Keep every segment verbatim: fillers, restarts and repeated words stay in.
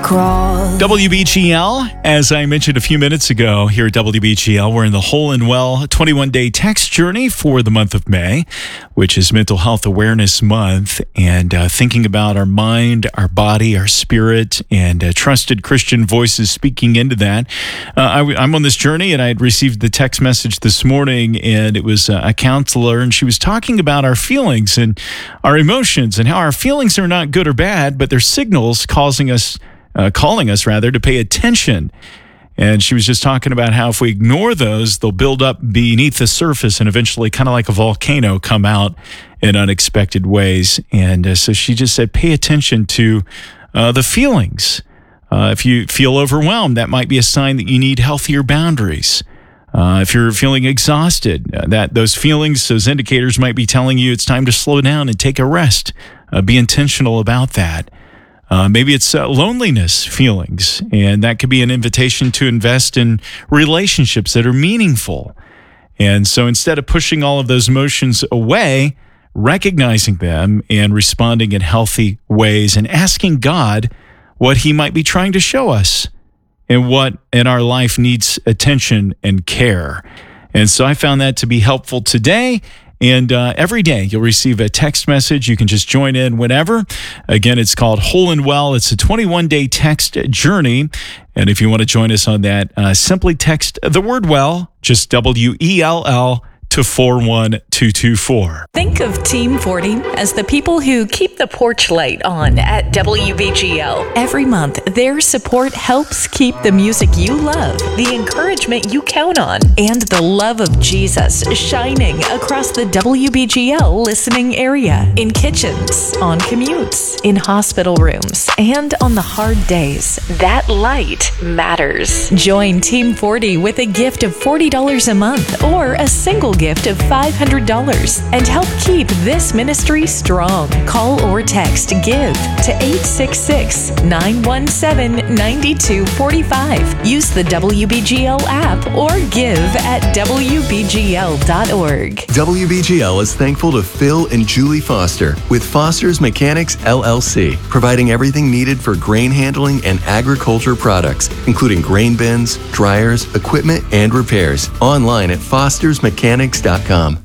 cross. W B G L, as I mentioned a few minutes ago here at W B G L, we're in the Whole and Well twenty-one day text journey for the month of May, which is Mental Health Awareness Month, and uh, thinking about our mind, our body, our spirit, and uh, trusted Christian voices speaking into that. Uh, I, I'm on this journey, and I had received the text message this morning, and it was uh, a counselor, and she was talking about our feelings and our emotions and how our feelings are not good or bad, but they're signals causing us Uh, calling us, rather, to pay attention. And she was just talking about how if we ignore those, they'll build up beneath the surface and eventually, kind of like a volcano, come out in unexpected ways. And uh, so she just said, pay attention to uh, the feelings. Uh, if you feel overwhelmed, that might be a sign that you need healthier boundaries. Uh, if you're feeling exhausted, uh, that those feelings, those indicators might be telling you it's time to slow down and take a rest. Uh, be intentional about that. Uh, maybe it's uh, loneliness feelings, and that could be an invitation to invest in relationships that are meaningful. And so instead of pushing all of those emotions away, recognizing them and responding in healthy ways and asking God what he might be trying to show us and what in our life needs attention and care. And so I found that to be helpful today. And uh, every day you'll receive a text message. You can just join in whenever. Again, it's called Whole and Well. It's a twenty-one day text journey. And if you want to join us on that, uh, simply text the word WELL, just W E L L, to four one two two four. Think of Team forty as the people who keep the porch light on at W B G L. Every month, their support helps keep the music you love, the encouragement you count on, and the love of Jesus shining across the W B G L listening area, in kitchens, on commutes, in hospital rooms, and on the hard days. That light matters. Join Team forty with a gift of forty dollars a month or a single gift of five hundred dollars and help keep this ministry strong. Call or text GIVE to eight six six, nine one seven, nine two four five. Use the W B G L app or give at W B G L dot org. W B G L is thankful to Phil and Julie Foster with Foster's Mechanics L L C, providing everything needed for grain handling and agriculture products, including grain bins, dryers, equipment, and repairs. Online at fosters mechanics dot com.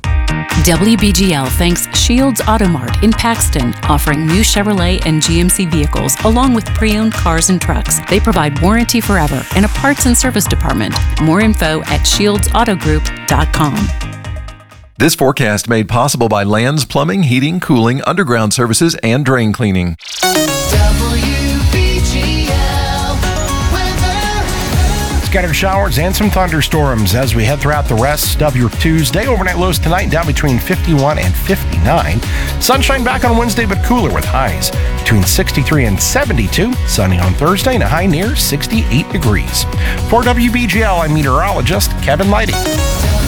W B G L thanks Shields Auto Mart in Paxton, offering new Chevrolet and G M C vehicles along with pre-owned cars and trucks. They provide warranty forever and a parts and service department. More info at shields auto group dot com. This forecast made possible by Lands Plumbing, Heating, Cooling, Underground Services, and Drain Cleaning. Scattered showers and some thunderstorms as we head throughout the rest of your Tuesday. Overnight lows tonight down between fifty-one and fifty-nine. Sunshine back on Wednesday, but cooler with highs between sixty-three and seventy-two. Sunny on Thursday and a high near sixty-eight degrees. For W B G L, I'm meteorologist Kevin Lighty.